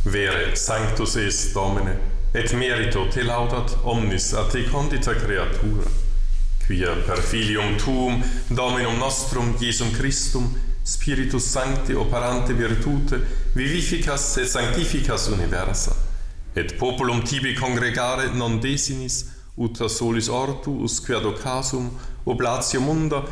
Vere sanctus est Domine, et merito te laudat omnis a te condita creatura, quia per filium tuum, Dominum nostrum, Iesum Christum, Spiritus Sancti operante virtute, vivificas et sanctificas universa, et populum tibi congregare non desinis, uta solis ortu, usque ad occasum, oblatio munda,